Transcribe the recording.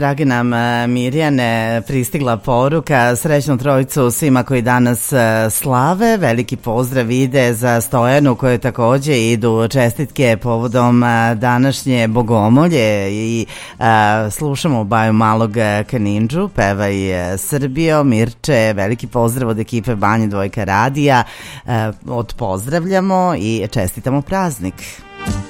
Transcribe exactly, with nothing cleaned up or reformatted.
Dragi nam Mirjane, pristigla poruka, srećnu trojicu svima koji danas slave, veliki pozdrav ide za Stojanu koje takođe idu čestitke povodom današnje bogomolje i a, slušamo Baju malog Kanindžu, pevaj Srbijo, Mirče, veliki pozdrav od ekipe Banje Dvojka radija, a, od pozdravljamo i čestitamo praznik.